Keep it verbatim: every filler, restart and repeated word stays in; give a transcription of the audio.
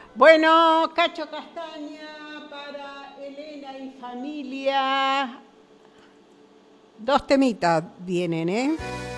Bueno, Cacho Castaña para Elena y familia. Dos temitas vienen, ¿eh?